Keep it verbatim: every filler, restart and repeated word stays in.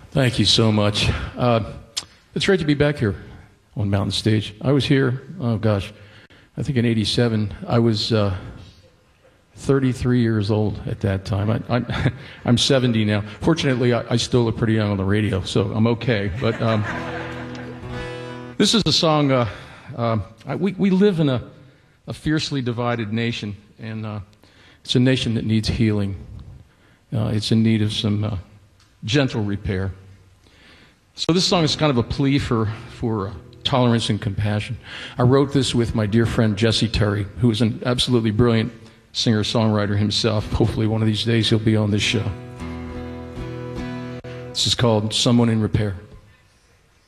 Thank you so much. Uh, it's great to be back here on Mountain Stage. I was here, oh gosh, I think in eighty-seven. I was uh, thirty-three years old at that time. I, I, I'm seventy now. Fortunately, I, I still look pretty young on the radio, so I'm okay. But um, this is a song, uh, uh, I, we, we live in a, a fiercely divided nation, and uh, it's a nation that needs healing. Uh, it's in need of some uh, gentle repair. So this song is kind of a plea for, for uh, tolerance and compassion. I wrote this with my dear friend Jesse Terry, who is an absolutely brilliant singer-songwriter himself. Hopefully one of these days he'll be on this show. This is called Someone in Repair.